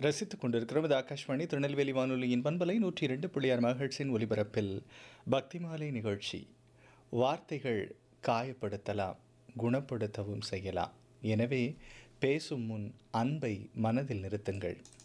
ரசித்துக் கொண்டிருக்கிறோம். இது ஆகாஷ்வாணி திருநெல்வேலி வானொலியின் பண்பலை 102.6 மெகாஹெர்ட்ஸின் ஒலிபரப்பில் பக்திமாலை நிகழ்ச்சி. வார்த்தைகள் காயப்படுத்தலாம், குணப்படுத்தவும் செய்யலாம். எனவே பேசும் முன் அன்பை மனதில் நிறுத்துங்கள்.